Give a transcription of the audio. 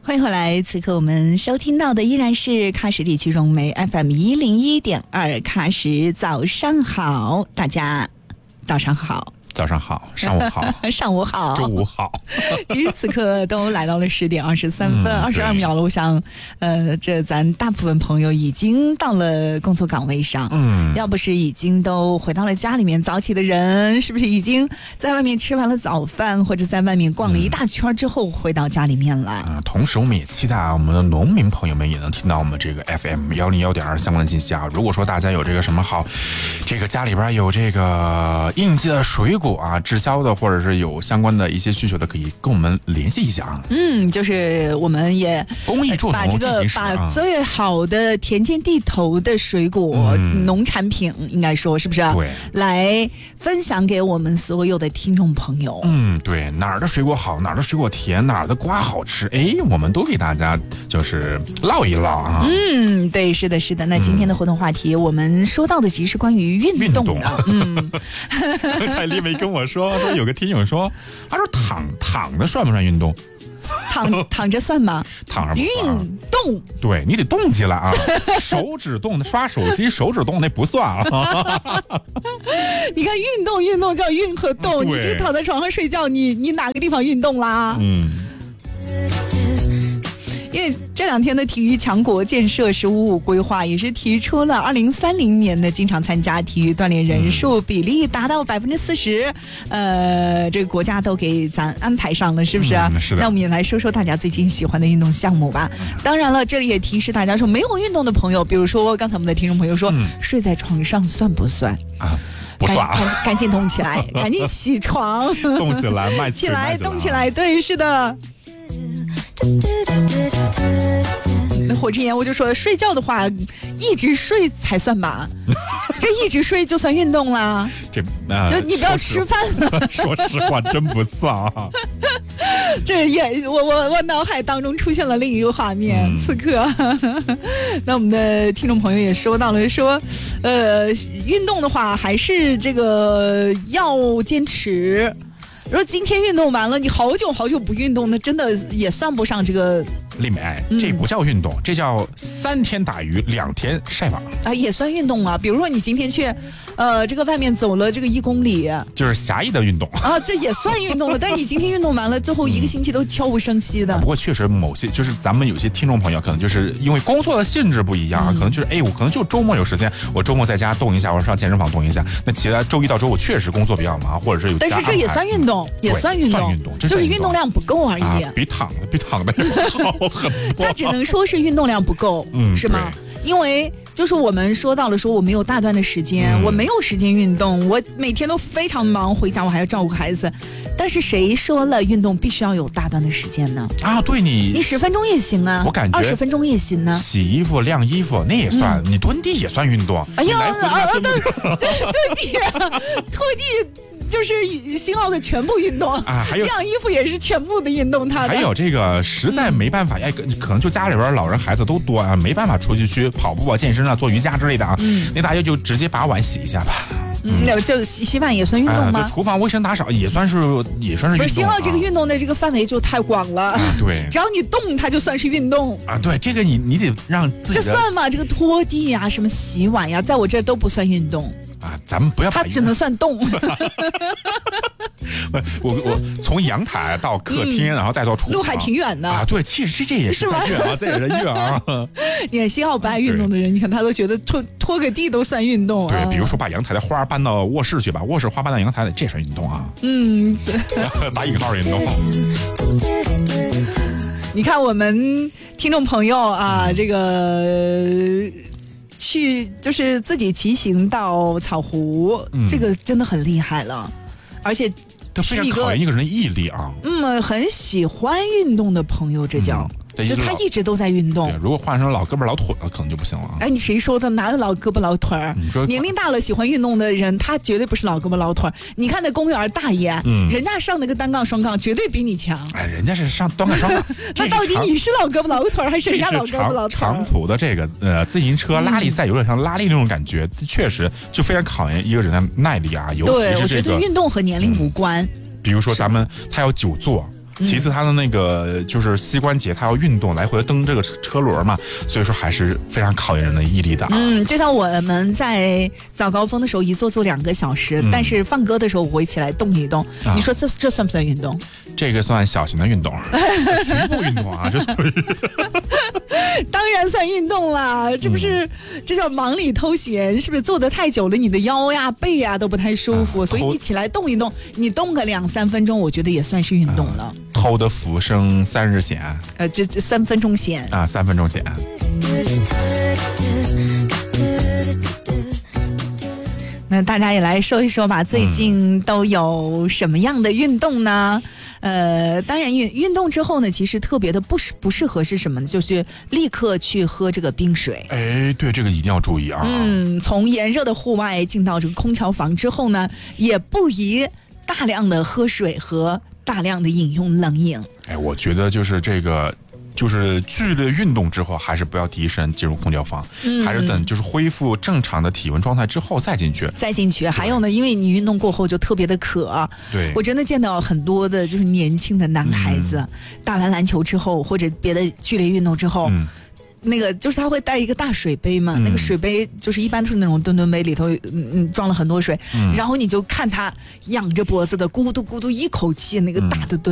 欢迎回来，此刻我们收听到的依然是喀什地区融媒 FM101.2 喀什早上好，大家早上好。 早上好，上午好， 上午好， 周五好。 其实此刻都来到了10点23分22秒了，我想，这咱大部分朋友已经到了工作岗位上，要不是已经都回到了家里面，早起的人是不是已经在外面吃完了早饭，或者在外面逛了一大圈之后回到家里面了？ 同时我们也期待我们的农民朋友们也能听到我们这个 FM101.2相关的信息啊。如果说大家有这个什么好，这个家里边有这个应季的水果啊，滞销的或者是有相关的一些需求的，可以跟我们联系一下啊。 就是我们也公益助农把最好的田间地头的水果、农产品，应该说是不是？ 对， 来分享给我们所有的听众朋友。 对，哪儿的水果好，哪儿的水果甜，哪儿的瓜好吃，我们都给大家就是唠一唠啊。 对，是的，是的。那今天的活动话题，我们说到的其实是关于运动的。 蔡丽梅跟我说有个听友说，他说躺着算不算运动？ 躺着算吗？ 躺着不算运动， 对你得动起来啊！手指动，刷手机手指动那不算啊。 你看运动叫运和动，你这个躺在床上睡觉，你哪个地方运动啦？因为这两天的体育强国建设“15+5”规划也是提出了2030年的经常参加体育锻炼人数比例达到40%，这个国家都给咱安排上了，是不是？ 是的。 那我们也来说说大家最近喜欢的运动项目吧。当然了，这里也提示大家说，没有运动的朋友，比如说刚才我们的听众朋友说，睡在床上算不算啊？ 不算， 赶紧动起来，赶紧起床， 动起来， 动起来，对，是的。火之言我就说，睡觉的话一直睡才算吧。这一直睡就算运动啦。就你不要吃饭了。 说实话真不算啊。 这也我脑海当中出现了另一个画面。此刻那我们的听众朋友也说到了，说运动的话还是这个要坚持。如果今天运动完了，你好久不运动，那真的也算不上这个。 丽美，这不叫运动，这叫3天打鱼2天晒网啊，也算运动啊。比如说你今天去，这个外面走了这个1公里， 就是狭义的运动啊，这也算运动了。但是你今天运动完了，最后1个星期都悄无声息的。 不过确实某些就是咱们有些听众朋友，可能就是因为工作的性质不一样，可能就是我可能就周末有时间，我周末在家动一下，我上健身房动一下。那其他周一到周五确实工作比较忙，或者是有。 但是这也算运动，也算运动，就是运动量不够而已。 比躺的好很多。 它只能说是运动量不够，是吗？因为就是我们说到了，说我没有大段的时间，我没有时间运动，我每天都非常忙，回家我还要照顾孩子。但是谁说了运动必须要有大段的时间呢？啊， 对，你 10分钟也行啊， 我感觉 20分钟也行呢。 洗衣服、晾衣服那也算，你蹲地也算运动。 哎呀，对地，拖地。就是新奥的全部运动啊，还有晾衣服也是全部的运动。 还有这个实在没办法，可能就家里边老人孩子都多啊，没办法出去跑步啊、健身啊、做瑜伽之类的啊，那大家就直接把碗洗一下吧。 就洗碗也算运动吗？ 厨房卫生打扫也算是运动。不是新奥这个运动的这个范围就太广了。 对， 只要你动，它就算是运动啊。对，这个你得让自己。 这算吗？这个拖地呀、什么洗碗呀，在我这都不算运动。 啊，咱们不要把它只能算动。 我从阳台到客厅，然后再到厨房， 路还挺远的啊。对，其实这也是在远啊，这也是远啊。 你看新奥不爱运动的人，你看他都觉得拖个地都算运动。 对，比如说把阳台的花搬到卧室去，把卧室花搬到阳台，这算运动啊。打引号运动。 你看我们听众朋友啊，这个。去就是自己骑行到草湖，这个真的很厉害了，而且非常考验一个人的毅力啊。 很喜欢运动的朋友，这叫。就他一直都在运动。 如果换成老胳膊老腿了，可能就不行了。 哎，你谁说的？哪有老胳膊老腿儿？年龄大了喜欢运动的人，他绝对不是老胳膊老腿儿。你看那公园大爷，人家上那个单杠双杠绝对比你强。 哎，人家是上单杠双杠。 那到底你是老胳膊老腿儿还是人家老胳膊老腿儿？ 长途的这个自行车拉力赛有点像拉力那种感觉，确实就非常考验一个人的耐力啊。尤其是对，我觉得运动和年龄无关。 比如说他要久坐。 其次它的那个就是膝关节它要运动，来回蹬这个车轮嘛，所以说还是非常考验人的毅力的。 就像我们在早高峰的时候一坐2个小时，但是放歌的时候我会起来动一动。你说这算不算运动？ 这个算小型的运动，局部运动啊，这属于。 当然算运动啦，这不是这叫忙里偷闲，是不是坐得太久了，你的腰呀背呀都不太舒服，所以你起来动一动，你动个2-3分钟，我觉得也算是运动了。 偷得浮生3日闲， 这3分钟闲啊，3分钟闲。 那大家也来说一说吧，最近都有什么样的运动呢？当然运动之后呢，其实特别的不适合是什么呢？就是立刻去喝这个冰水。 哎，对，这个一定要注意啊。 从炎热的户外进到这个空调房之后呢，也不宜大量的喝水和大量的饮用冷饮。 哎，我觉得就是这个。就是剧烈运动之后，还是不要第一时间进入空调房，还是等就是恢复正常的体温状态之后再进去。 还有呢，因为你运动过后就特别的渴。 对， 我真的见到很多的就是年轻的男孩子，打完篮球之后或者别的剧烈运动之后。那个就是他会带一个大水杯嘛，那个水杯就是一般都是那种吨吨杯，里头装了很多水，然后你就看他仰着脖子的咕嘟咕嘟一口气那个大的吨